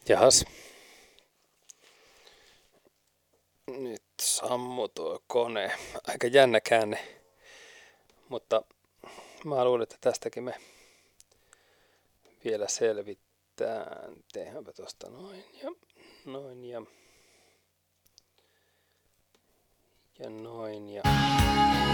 Jahas. Nyt sammu tuo kone. Aika jännä käänne. Mutta mä luulen, että tästäkin me vielä selvitään. Tehdäänpä tosta noin ja noin ja noin ja